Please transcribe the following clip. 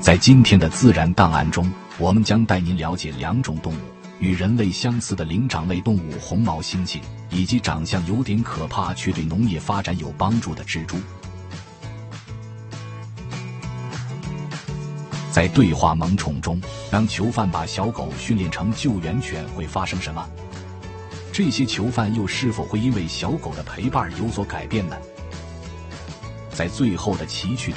在今天的自然档案中，我们将带您了解2种动物：与人类相似的灵长类动物红毛猩猩，以及长相有点可怕却对农业发展有帮助的蜘蛛。在对话萌宠中，当囚犯把小狗训练成救援犬会发生什么？这些囚犯又是否会因为小狗的陪伴有所改变呢？在最后的奇趣